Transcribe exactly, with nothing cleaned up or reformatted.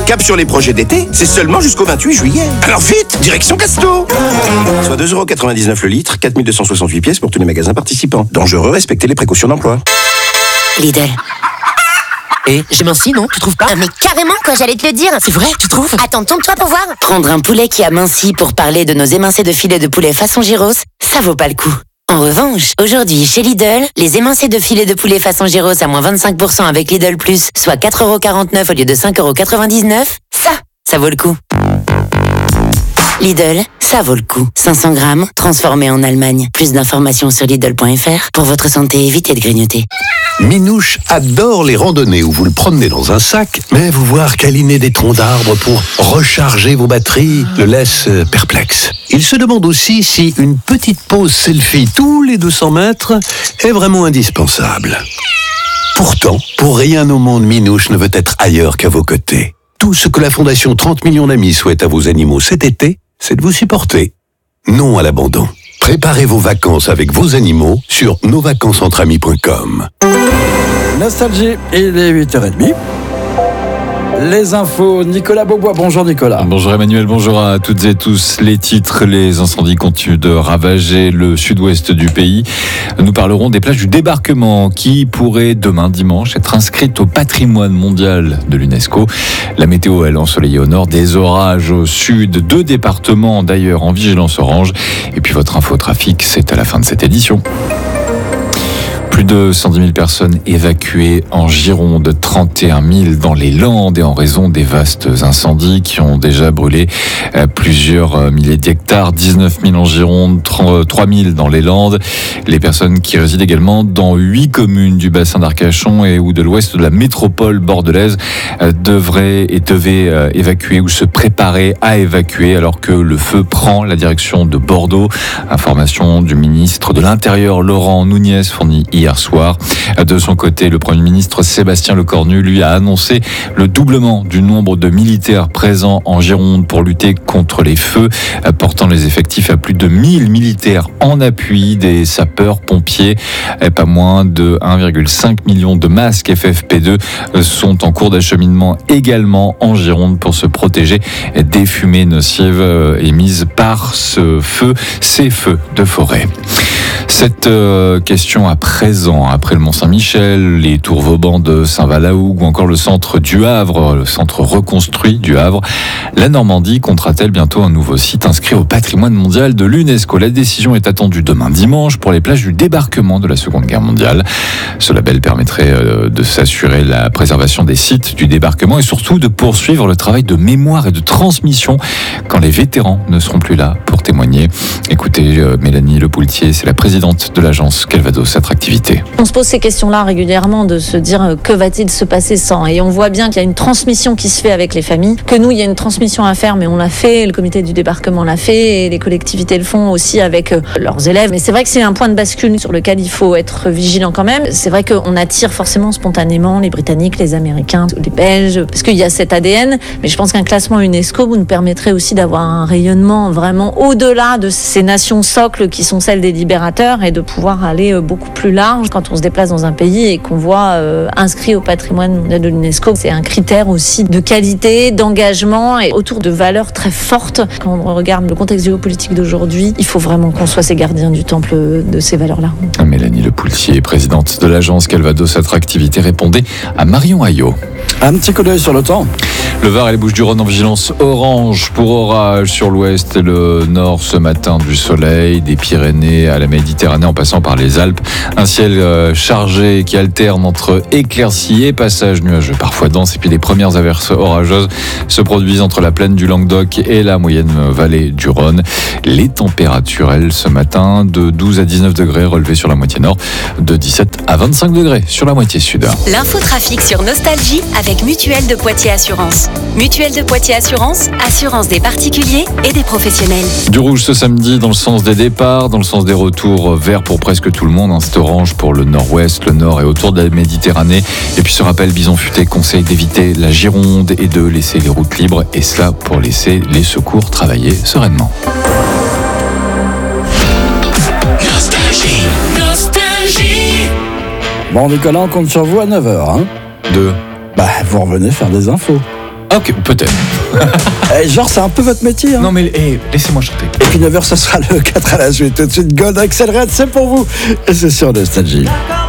Cap sur les projets d'été, c'est seulement jusqu'au vingt-huit juillet. Alors vite, direction Casto. Soit deux euros quatre-vingt-dix-neuf le litre, quatre mille deux cent soixante-huit pièces pour tous les magasins participants. Dangereux, respectez les précautions d'emploi. Lidl. Et j'ai minci, non? Tu trouves pas? Ah mais carrément, quoi, j'allais te le dire. C'est vrai, tu trouves? Attends, tourne-toi pour voir. Prendre un poulet qui a minci pour parler de nos émincés de filet de poulet façon gyros, ça vaut pas le coup. En revanche, aujourd'hui, chez Lidl, les émincés de filet de poulet façon gyros à moins vingt-cinq pour cent avec Lidl Plus, soit quatre euros quarante-neuf au lieu de cinq euros quatre-vingt-dix-neuf, ça, ça vaut le coup. Lidl, ça vaut le coup. cinq cents grammes, transformé en Allemagne. Plus d'informations sur Lidl point F R. Pour votre santé, évitez de grignoter. Minouche adore les randonnées où vous le promenez dans un sac, mais vous voir câliner des troncs d'arbres pour recharger vos batteries le laisse perplexe. Il se demande aussi si une petite pause selfie tous les deux cents mètres est vraiment indispensable. Pourtant, pour rien au monde, Minouche ne veut être ailleurs qu'à vos côtés. Tout ce que la Fondation trente millions d'amis souhaite à vos animaux cet été, c'est de vous supporter. Non à l'abandon. Préparez vos vacances avec vos animaux sur nos vacances entre amis point com. Nostalgie, il est huit heures trente. Les infos, Nicolas Beaubois. Bonjour Nicolas. Bonjour Emmanuel, bonjour à toutes et tous. Les titres, les incendies continuent de ravager le sud-ouest du pays. Nous parlerons des plages du débarquement qui pourraient demain dimanche être inscrites au patrimoine mondial de l'UNESCO. La météo, elle, ensoleillée au nord, des orages au sud, deux départements d'ailleurs en vigilance orange. Et puis votre infotrafic, c'est à la fin de cette édition. Plus de cent dix mille personnes évacuées en Gironde, trente et un mille dans les Landes et en raison des vastes incendies qui ont déjà brûlé plusieurs milliers d'hectares, dix-neuf mille en Gironde, trois mille dans les Landes. Les personnes qui résident également dans huit communes du bassin d'Arcachon et ou de l'ouest de la métropole bordelaise devraient et devaient évacuer ou se préparer à évacuer alors que le feu prend la direction de Bordeaux. Information du ministre de l'Intérieur Laurent Nunez fournie hier soir. De son côté, le Premier ministre Sébastien Lecornu lui a annoncé le doublement du nombre de militaires présents en Gironde pour lutter contre les feux, portant les effectifs à plus de mille militaires en appui, des sapeurs-pompiers. Pas moins de un virgule cinq million de masques F F P deux sont en cours d'acheminement également en Gironde pour se protéger des fumées nocives émises par ce feu, ces feux de forêt. Cette euh, question à présent, après le Mont-Saint-Michel, les tours Vauban de Saint-Valahougue ou encore le centre du Havre, le centre reconstruit du Havre, la Normandie comptera-t-elle bientôt un nouveau site inscrit au patrimoine mondial de l'UNESCO? La décision est attendue demain dimanche pour les plages du débarquement de la Seconde Guerre mondiale. Ce label permettrait euh, de s'assurer la préservation des sites du débarquement et surtout de poursuivre le travail de mémoire et de transmission quand les vétérans ne seront plus là pour témoigner. Écoutez, euh, Mélanie Lepoultier, c'est la présidente de l'agence Calvados Attractivité. On se pose ces questions-là régulièrement, de se dire euh, que va-t-il se passer sans? Et on voit bien qu'il y a une transmission qui se fait avec les familles, que nous, il y a une transmission à faire, mais on l'a fait, le comité du débarquement l'a fait, et les collectivités le font aussi avec euh, leurs élèves. Mais c'est vrai que c'est un point de bascule sur lequel il faut être vigilant quand même. C'est vrai qu'on attire forcément spontanément les Britanniques, les Américains, les Belges, parce qu'il y a cet A D N, mais je pense qu'un classement UNESCO nous permettrait aussi d'avoir un rayonnement vraiment au-delà de ces nations socles qui sont celles des libérateurs, et de pouvoir aller beaucoup plus large quand on se déplace dans un pays et qu'on voit euh, inscrit au patrimoine mondial de l'UNESCO. C'est un critère aussi de qualité, d'engagement et autour de valeurs très fortes. Quand on regarde le contexte géopolitique d'aujourd'hui, il faut vraiment qu'on soit ces gardiens du temple de ces valeurs-là. Mélanie Lepoultier, présidente de l'agence Calvados Attractivité, répondait à Marion Ayot. Un petit coup d'œil sur le temps. Le Var et les Bouches-du-Rhône en vigilance orange pour orage sur l'ouest et le nord ce matin, du soleil, des Pyrénées à la Méditerranée en passant par les Alpes. Un ciel euh, chargé qui alterne entre éclaircies et passages nuageux parfois denses, et puis les premières averses orageuses se produisent entre la plaine du Languedoc et la moyenne vallée du Rhône. Les températures, elles, ce matin, de douze à dix-neuf degrés relevées sur la moitié nord, de dix-sept à vingt-cinq degrés sur la moitié sud. L'infotrafic sur Nostalgie avec Mutuelle de Poitiers Assurance. Mutuelle de Poitiers Assurance, assurance des particuliers et des professionnels. Du rouge ce samedi dans le sens des départs, dans le sens des retours, vert pour presque tout le monde, hein, c'est orange pour le nord-ouest, le nord et autour de la Méditerranée. Et puis ce rappel, Bison Futé conseille d'éviter la Gironde et de laisser les routes libres, et cela pour laisser les secours travailler sereinement. Nostalgie, nostalgie. Bon Nicolas, on compte sur vous à neuf heures. Hein. Deux. Bah, vous revenez faire des infos. Ok, peut-être. Eh, genre, c'est un peu votre métier. Hein. Non mais eh, laissez-moi chanter. Et puis neuf heures, ça sera le quatre à la suite. Tout de suite, Gold Axel Red, c'est pour vous. Et c'est sur Nostalgie.